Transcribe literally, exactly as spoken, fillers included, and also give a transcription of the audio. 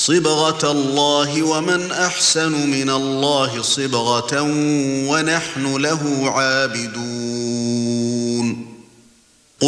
صبغة الله ومن أحسن من الله صبغة ونحن له عابدون.